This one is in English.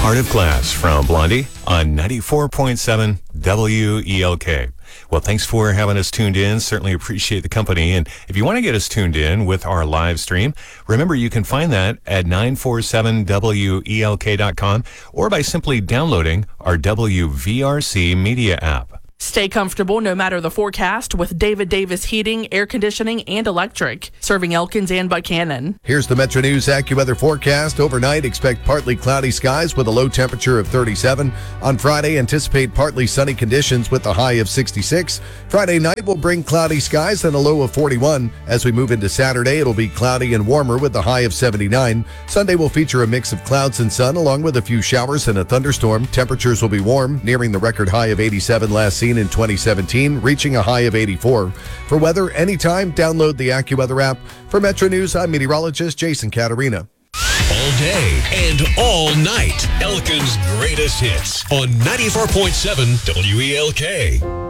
Heart of Glass from Blondie on 94.7 WELK. Well, thanks for having us tuned in. Certainly appreciate the company. And if you want to get us tuned in with our live stream, remember you can find that at 947WELK.com or by simply downloading our WVRC media app. Stay comfortable no matter the forecast with David Davis Heating, Air Conditioning, and Electric, serving Elkins and Buchanan. Here's the Metro News AccuWeather forecast. Overnight, expect partly cloudy skies with a low temperature of 37. On Friday, anticipate partly sunny conditions with a high of 66. Friday night will bring cloudy skies and a low of 41. As we move into Saturday, it'll be cloudy and warmer with a high of 79. Sunday will feature a mix of clouds and sun along with a few showers and a thunderstorm. Temperatures will be warm, nearing the record high of 87 last seen in 2017, reaching a high of 84. For weather anytime, download the AccuWeather app. For Metro News, I'm meteorologist Jason Caterina. All day and all night, Elkins' greatest hits on 94.7 WELK.